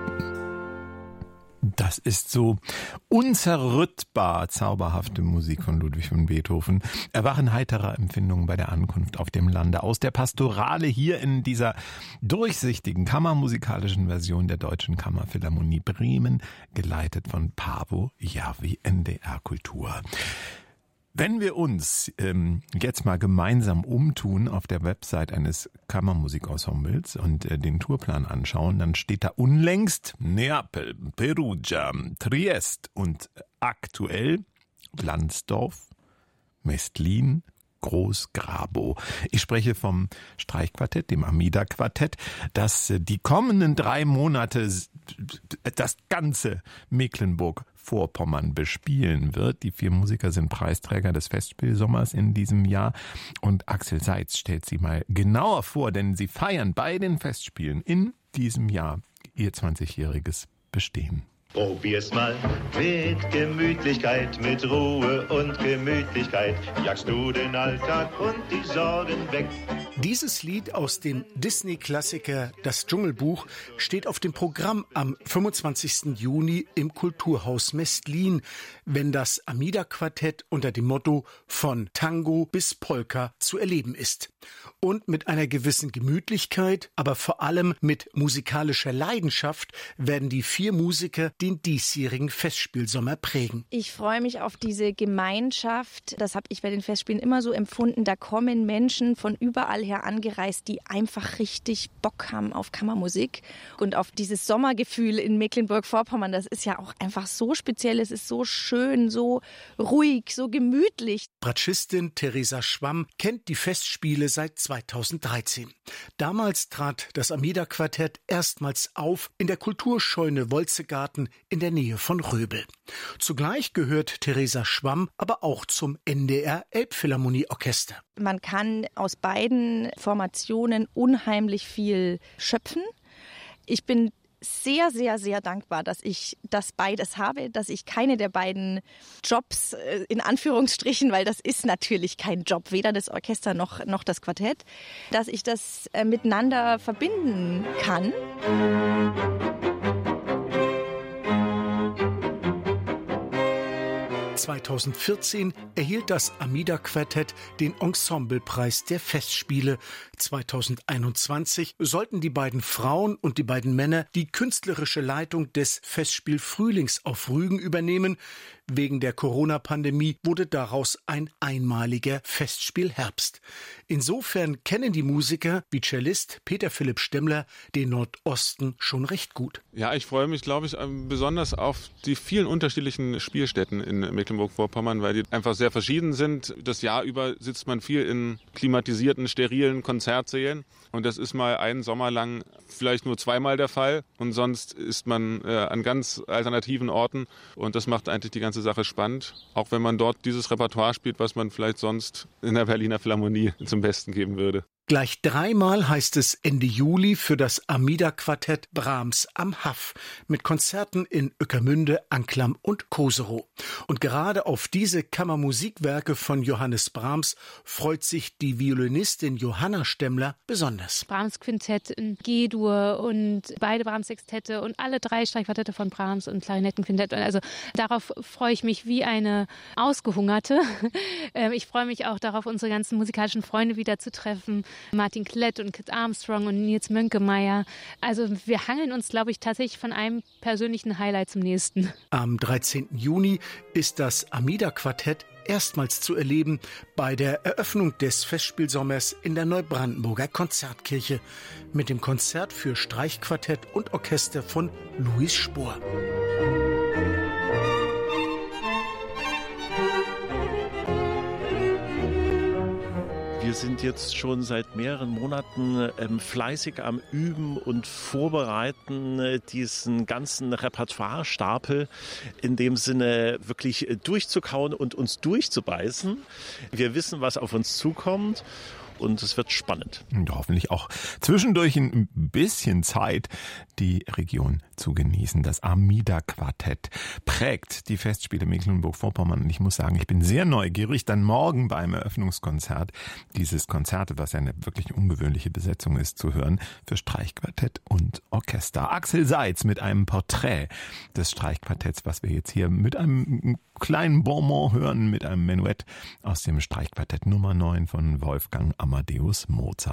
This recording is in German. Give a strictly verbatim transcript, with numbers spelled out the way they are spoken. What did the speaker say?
Das ist so unzerrüttbar zauberhafte Musik von Ludwig van Beethoven. Erwachen heiterer Empfindungen bei der Ankunft auf dem Lande aus der Pastorale hier in dieser durchsichtigen kammermusikalischen Version der Deutschen Kammerphilharmonie Bremen, geleitet von Paavo Järvi, N D R Kultur. Wenn wir uns ähm, jetzt mal gemeinsam umtun auf der Website eines Kammermusikensembles und äh, den Tourplan anschauen, dann steht da unlängst Neapel, Perugia, Triest und aktuell Landsdorf, Mestlin, Groß-Grabow. Ich spreche vom Streichquartett, dem Amida-Quartett, das äh, die kommenden drei Monate das ganze Mecklenburg-Vorpommern bespielen wird. Die vier Musiker sind Preisträger des Festspielsommers in diesem Jahr. Und Axel Seitz stellt sie mal genauer vor, denn sie feiern bei den Festspielen in diesem Jahr ihr zwanzigjähriges Bestehen. Probier's mal mit Gemütlichkeit, mit Ruhe und Gemütlichkeit, jagst du den Alltag und die Sorgen weg. Dieses Lied aus dem Disney-Klassiker Das Dschungelbuch steht auf dem Programm am fünfundzwanzigsten Juni im Kulturhaus Mestlin, wenn das Amida-Quartett unter dem Motto von Tango bis Polka zu erleben ist. Und mit einer gewissen Gemütlichkeit, aber vor allem mit musikalischer Leidenschaft werden die vier Musiker den diesjährigen Festspielsommer prägen. Ich freue mich auf diese Gemeinschaft. Das habe ich bei den Festspielen immer so empfunden. Da kommen Menschen von überall her angereist, die einfach richtig Bock haben auf Kammermusik und auf dieses Sommergefühl in Mecklenburg-Vorpommern. Das ist ja auch einfach so speziell. Es ist so schön, so ruhig, so gemütlich. Bratschistin Theresa Schwamm kennt die Festspiele seit zweitausenddreizehn. Damals trat das Amida-Quartett erstmals auf in der Kulturscheune Wolzegarten in der Nähe von Röbel. Zugleich gehört Theresa Schwamm aber auch zum N D R Elbphilharmonieorchester. Man kann aus beiden Formationen unheimlich viel schöpfen. Ich bin sehr, sehr, sehr dankbar, dass ich das beides habe, dass ich keine der beiden Jobs in Anführungsstrichen, weil das ist natürlich kein Job, weder das Orchester noch, noch das Quartett, dass ich das miteinander verbinden kann. zweitausendvierzehn erhielt das Amida-Quartett den Ensemblepreis der Festspiele. zweitausendeinundzwanzig sollten die beiden Frauen und die beiden Männer die künstlerische Leitung des Festspiel Frühlings auf Rügen übernehmen. Wegen der Corona-Pandemie wurde daraus ein einmaliger Festspielherbst. Insofern kennen die Musiker wie Cellist Peter Philipp Stemmler den Nordosten schon recht gut. Ja, ich freue mich, glaube ich, besonders auf die vielen unterschiedlichen Spielstätten in Mecklenburg-Vorpommern, weil die einfach sehr verschieden sind. Das Jahr über sitzt man viel in klimatisierten, sterilen Konzertsälen. Und das ist mal einen Sommer lang vielleicht nur zweimal der Fall. Und sonst ist man äh, an ganz alternativen Orten. Und das macht eigentlich die ganze Sache spannend. Auch wenn man dort dieses Repertoire spielt, was man vielleicht sonst in der Berliner Philharmonie zum Besten geben würde. Gleich dreimal heißt es Ende Juli für das Amida-Quartett Brahms am Haff mit Konzerten in Ueckermünde, Anklam und Koserow. Und gerade auf diese Kammermusikwerke von Johannes Brahms freut sich die Violinistin Johanna Stemmler besonders. Brahms Quintett in G-Dur und beide Brahms Sextette und alle drei Streichquartette von Brahms und Klarinettenquintett. Also darauf freue ich mich wie eine Ausgehungerte. Ich freue mich auch darauf, unsere ganzen musikalischen Freunde wieder zu treffen. Martin Klett und Kit Armstrong und Nils Mönkemeyer. Also wir hangeln uns, glaube ich, tatsächlich von einem persönlichen Highlight zum nächsten. Am dreizehnten Juni ist das Amida-Quartett erstmals zu erleben bei der Eröffnung des Festspielsommers in der Neubrandenburger Konzertkirche mit dem Konzert für Streichquartett und Orchester von Louis Spohr. Wir sind jetzt schon seit mehreren Monaten ähm, fleißig am Üben und Vorbereiten äh, diesen ganzen Repertoire-Stapel in dem Sinne wirklich äh, durchzukauen und uns durchzubeißen. Wir wissen, was auf uns zukommt. und es wird spannend. Und hoffentlich auch zwischendurch ein bisschen Zeit, die Region zu genießen. Das Amida-Quartett prägt die Festspiele Mecklenburg-Vorpommern. Und ich muss sagen, ich bin sehr neugierig, dann morgen beim Eröffnungskonzert dieses Konzert, was ja eine wirklich ungewöhnliche Besetzung ist, zu hören für Streichquartett und Orchester. Axel Seitz mit einem Porträt des Streichquartetts, was wir jetzt hier mit einem kleinen Bonbon hören, mit einem Menuett aus dem Streichquartett Nummer neun von Wolfgang Amadeus Mozart.